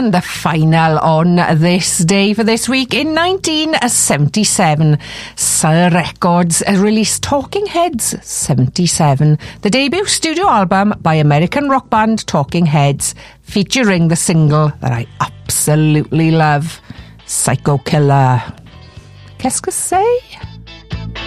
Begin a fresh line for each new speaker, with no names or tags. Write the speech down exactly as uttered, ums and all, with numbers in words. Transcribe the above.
and the final on this day for this week in nineteen seventy-seven. Sir Records released Talking Heads seventy-seven, the debut studio album by American rock band Talking Heads, featuring the single that I absolutely love, Psycho Killer. Qu'est-ce que c'est?